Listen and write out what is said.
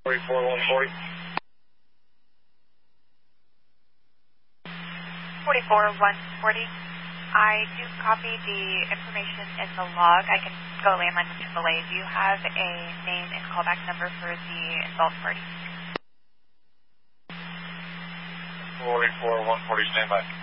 44-140. 44-140. I do copy the information in the log. I can go landline to AAA. Do you have a name and callback number for the involved party? 44-140, stand by.